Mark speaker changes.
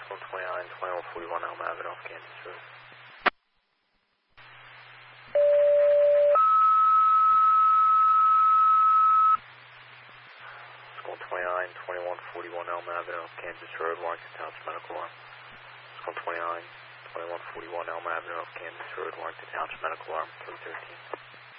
Speaker 1: 29, 2141 Elm Avenue off Kansas Road. School 29, 2141 Elm Avenue off Kansas Road, Warrington Township Medical Alarm. School 29, 2141 Elm Avenue off Kansas Road, Warrington Township Medical Alarm, 313.